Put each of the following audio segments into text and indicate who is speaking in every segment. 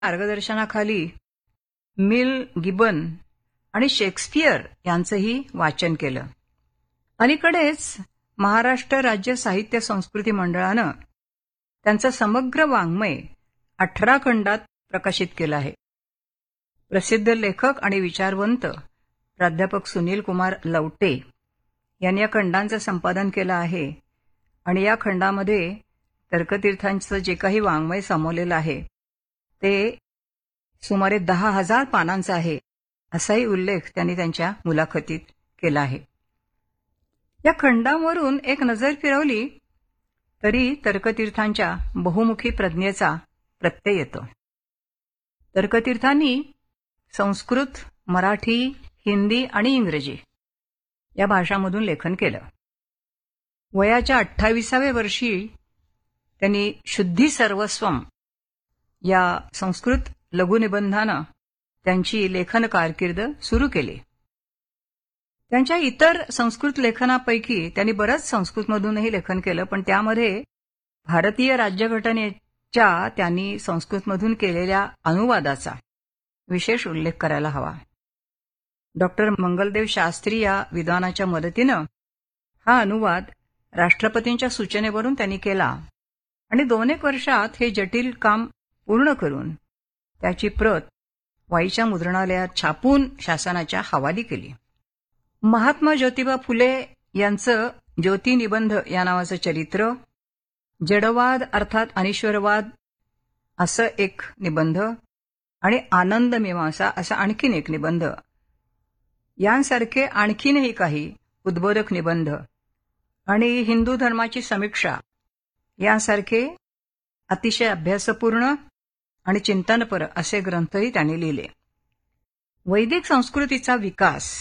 Speaker 1: मार्गदर्शनाखाली mill gibbon आणि Shakespeare यांचंही वाचन केलं. अलीकडेच महाराष्ट्र राज्य साहित्य संस्कृती मंडळानं त्यांचं समग्र वाङ्मय 18 खंडात प्रकाशित केलं आहे. प्रसिद्ध लेखक आणि विचारवंत प्राध्यापक सुनील कुमार लवटे यांनी या खंडांचं संपादन केलं आहे आणि या खंडामध्ये तर्कतीर्थांचं जे काही वाङ्मय सामावलेलं आहे ते सुमारे 10,000 पानांचं आहे, असाही उल्लेख त्यांनी त्यांच्या मुलाखतीत केला आहे. या खंडांवरून एक नजर फिरवली तरी तर्कतीर्थांच्या बहुमुखी प्रज्ञेचा प्रत्यय येतो. तर्कतीर्थांनी संस्कृत, मराठी, हिंदी आणि इंग्रजी या भाषांमधून लेखन केलं. वयाच्या 28व्या वर्षी त्यांनी शुद्धी सर्वस्वम या संस्कृत लघुनिबंधानं त्यांची लेखन कारकीर्द सुरू केली. त्यांच्या इतर संस्कृत लेखनापैकी त्यांनी बरंच संस्कृतमधूनही लेखन केलं, पण त्यामध्ये भारतीय राज्यघटनेच्या त्यांनी संस्कृतमधून केलेल्या अनुवादाचा विशेष उल्लेख करायला हवा. डॉक्टर मंगलदेव शास्त्री या विद्वानाच्या मदतीनं हा अनुवाद राष्ट्रपतींच्या सूचनेवरून त्यांनी केला आणि 2-1 वर्षात हे जटिल काम पूर्ण करून त्याची प्रत वाईच्या मुद्रणालयात छापून शासनाच्या हवाली केली. महात्मा ज्योतिबा फुले यांचं ज्योतिनिबंध या नावाचं चरित्र, जडवाद अर्थात अनिश्वरवाद असं एक निबंध आणि आनंद मीमांसा असा आणखीन एक निबंध यांसारखे आणखीनही काही उद्बोधक निबंध आणि हिंदू धर्माची समीक्षा यांसारखे अतिशय अभ्यासपूर्ण आणि चिंतनपर असे ग्रंथही त्यांनी लिहिले. वैदिक संस्कृतीचा विकास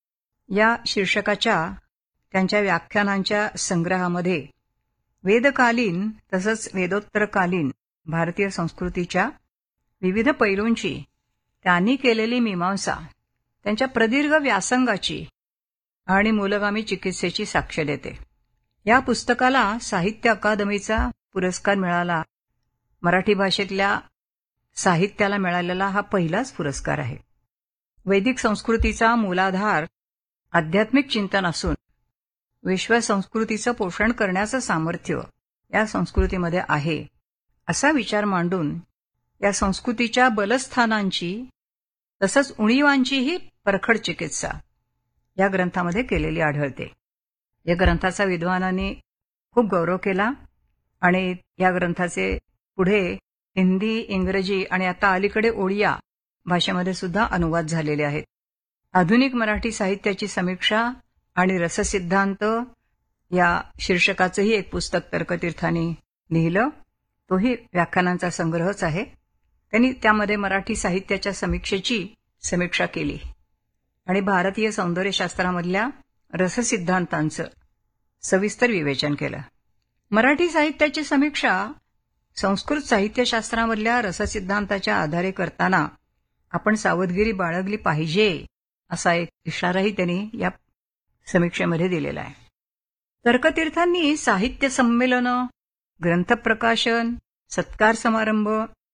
Speaker 1: या शीर्षकाच्या त्यांच्या व्याख्यानांच्या संग्रहामध्ये वेदकालीन तसंच वेदोत्तरकालीन भारतीय संस्कृतीच्या विविध पैलूंची त्यांनी केलेली मीमांसा, त्यांच्या प्रदीर्घ व्यासंगाची आणि मूलगामी चिकित्सेची साक्ष देते. या पुस्तकाला साहित्य अकादमीचा पुरस्कार मिळाला. मराठी भाषेतल्या साहित्याला मिळालेला हा पहिलाच पुरस्कार आहे. वैदिक संस्कृतीचा मूलाधार आध्यात्मिक चिंतन असून विश्वसंस्कृतीचं पोषण करण्याचं सामर्थ्य या संस्कृतीमध्ये आहे, असा विचार मांडून या संस्कृतीच्या बलस्थानांची तसंच उणीवांचीही परखड चिकित्सा या ग्रंथामध्ये केलेली आढळते. या ग्रंथाचा विद्वानांनी खूप गौरव केला आणि या ग्रंथाचे पुढे हिंदी, इंग्रजी आणि आता अलीकडे ओडिया भाषेमध्ये सुद्धा अनुवाद झालेले आहेत. आधुनिक मराठी साहित्याची समीक्षा आणि रससिद्धांत या शीर्षकाचंही एक पुस्तक तर्कतीर्थांनी लिहिलं. तोही व्याख्यानांचा संग्रहच आहे. त्यांनी त्यामध्ये मराठी साहित्याच्या समीक्षेची समीक्षा केली आणि भारतीय सौंदर्यशास्त्रामधल्या रससिद्धांतांचं सविस्तर विवेचन केलं. मराठी साहित्याची समीक्षा संस्कृत साहित्यशास्त्रामधल्या रससिद्धांताच्या आधारे करताना आपण सावधगिरी बाळगली पाहिजे, असा एक इशाराही त्यांनी या समीक्षेमध्ये दिलेला आहे. तर्कतीर्थांनी साहित्य संमेलनं, ग्रंथप्रकाशन, सत्कार समारंभ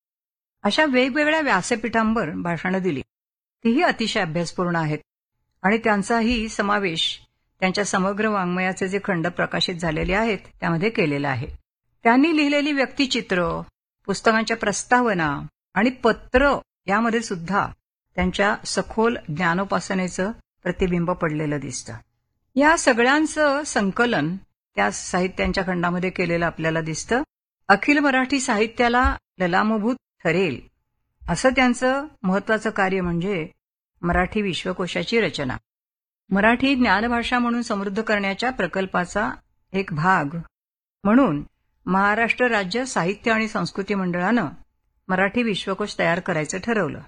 Speaker 1: अशा वेगवेगळ्या व्यासपीठांवर भाषणं दिली. तीही अतिशय अभ्यासपूर्ण आहेत आणि त्यांचाही समावेश त्यांच्या समग्र वाङ्मयाचे जे खंड प्रकाशित झालेले आहेत त्यामध्ये केलेला आहे. त्यांनी लिहिलेली व्यक्तिचित्र, पुस्तकांच्या प्रस्तावना आणि पत्र यामध्ये सुद्धा त्यांच्या सखोल ज्ञानोपासनेचं प्रतिबिंब पडलेलं दिसतं. या सगळ्यांचं संकलन त्या साहित्यांच्या खंडामध्ये केलेलं आपल्याला दिसतं. अखिल मराठी साहित्याला ललामभूत ठरेल असं त्यांचं महत्वाचं कार्य म्हणजे मराठी विश्वकोशाची रचना. मराठी ज्ञानभाषा म्हणून समृद्ध करण्याच्या प्रकल्पाचा एक भाग म्हणून महाराष्ट्र राज्य साहित्य आणि संस्कृती मंडळानं मराठी विश्वकोश तयार करायचं ठरवलं.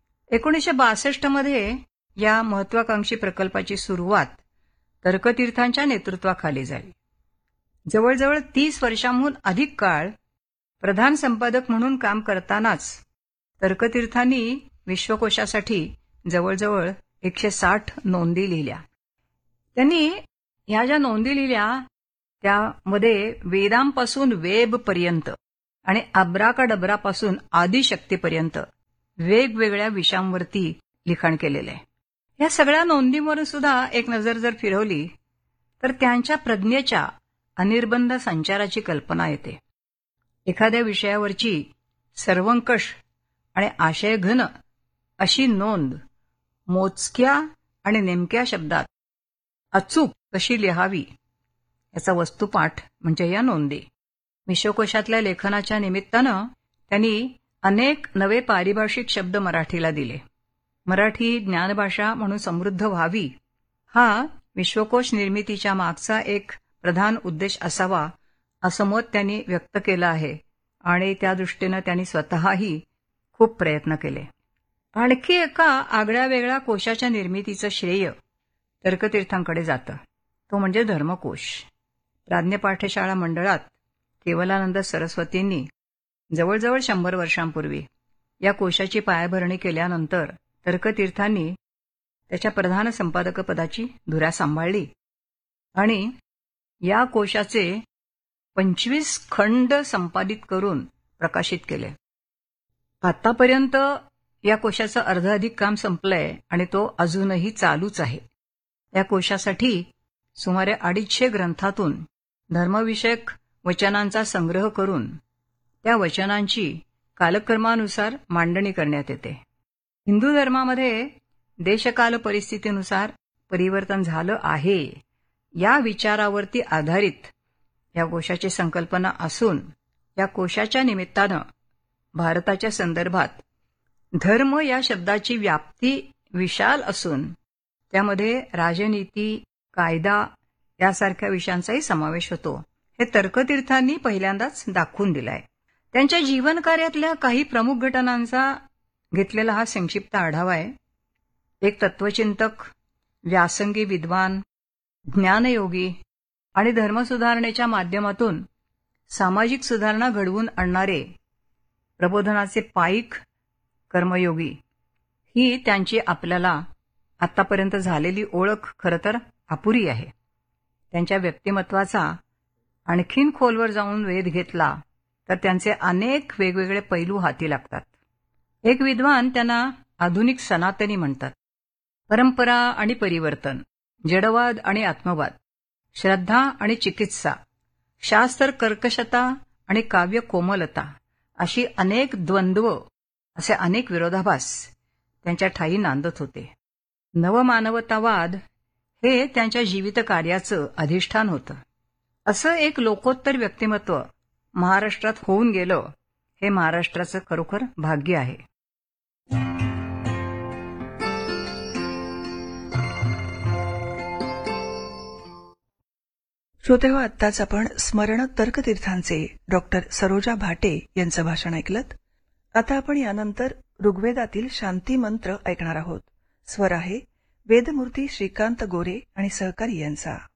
Speaker 1: 1962 मध्ये या महत्वाकांक्षी प्रकल्पाची सुरुवात तर्कतीर्थांच्या नेतृत्वाखाली झाली. जवळजवळ 30 वर्षांहून अधिक काळ प्रधान संपादक म्हणून काम करतानाच तर्कतीर्थांनी विश्वकोशासाठी जवळजवळ 160 नोंदी लिहिल्या. त्यांनी ह्या ज्या नोंदी लिहिल्या त्यामध्ये वेदांपासून वेबपर्यंत आणि अब्राकाडब्रापासून आदिशक्तीपर्यंत वेगवेगळ्या विषयांवरती लिखाण केलेलं आहे. या सगळ्या नोंदींवरून सुद्धा एक नजर जर फिरवली तर त्यांच्या प्रज्ञेच्या अनिर्बंध संचाराची कल्पना येते. एखाद्या विषयावरची सर्वंकष आणि आशयघन अशी नोंद मोजक्या आणि नेमक्या शब्दात अचूक कशी लिहावी याचा वस्तुपाठ म्हणजे या नोंदी. विश्वकोशातल्या लेखनाच्या निमित्तानं त्यांनी अनेक नवे पारिभाषिक शब्द मराठीला दिले. मराठी ज्ञानभाषा म्हणून समृद्ध व्हावी हा विश्वकोश निर्मितीच्या मागचा एक प्रधान उद्देश असावा असं मत त्यांनी व्यक्त केलं आहे आणि त्या दृष्टीनं त्यांनी स्वतःही खूप प्रयत्न केले. आणखी एका आगळ्या कोशाच्या निर्मितीचं श्रेय तर्कतीर्थांकडे जातं. तो म्हणजे धर्मकोश. प्राज्ञपाठशाळा मंडळात केवलानंद सरस्वतींनी जवळजवळ 100 वर्षांपूर्वी या कोशाची पायाभरणी केल्यानंतर तर्कतीर्थांनी त्याच्या प्रधान संपादकपदाची धुरा सांभाळली आणि या कोशाचे 25 खंड संपादित करून प्रकाशित केले. आतापर्यंत या कोशाचं अर्धाधिक काम संपलंय आणि तो अजूनही चालूच आहे. या कोशासाठी सुमारे 250 ग्रंथातून धर्मविषयक वचनांचा संग्रह करून त्या वचनांची कालक्रमानुसार मांडणी करण्यात येते. हिंदू धर्मामध्ये देशकाल परिस्थितीनुसार परिवर्तन झालं आहे या विचारावरती आधारित या कोशाची संकल्पना असून या कोशाच्या निमित्तानं भारताच्या संदर्भात धर्म या शब्दाची व्याप्ती विशाल असून त्यामध्ये राजनीती, कायदा यासारख्या विषयांचाही समावेश होतो. हे तर्कतीर्थांनी पहिल्यांदाच दाखवून दिलंय. त्यांच्या जीवनकार्यातल्या काही प्रमुख घटनांचा घेतलेला हा संक्षिप्त आढावा आहे. एक तत्वचिंतक, व्यासंगी विद्वान, ज्ञानयोगी आणि धर्मसुधारणेच्या माध्यमातून सामाजिक सुधारणा घडवून आणणारे प्रबोधनाचे पाईक कर्मयोगी ही त्यांची आपल्याला आतापर्यंत झालेली ओळख खरं तर अपुरी आहे. त्यांच्या व्यक्तिमत्वाचा आणखीन खोलवर जाऊन वेध घेतला तर त्यांचे अनेक वेगवेगळे पैलू हाती लागतात. एक विद्वान त्यांना आधुनिक सनातनी म्हणतात. परंपरा आणि परिवर्तन, जडवाद आणि आत्मवाद, श्रद्धा आणि चिकित्सा, शास्त्र कर्कशता आणि काव्य कोमलता अशी अनेक द्वंद्व, असे अनेक विरोधाभास त्यांच्या ठायी नांदत होते. नवमानवतावाद हे त्यांच्या जीवित कार्याचं अधिष्ठान होतं. असं एक लोकोत्तर व्यक्तिमत्व महाराष्ट्रात होऊन गेलं हे महाराष्ट्राचं खरोखर भाग्य आहे.
Speaker 2: श्रोतेहो, आत्ताच आपण स्मरण तर्कतीर्थांचे डॉक्टर सरोजा भाटे यांचं भाषण ऐकलंत. आता आपण यानंतर ऋग्वेदातील शांती मंत्र ऐकणार आहोत. स्वर आहे वेदमूर्ती श्रीकांत गोरे आणि सहकारी यांचा.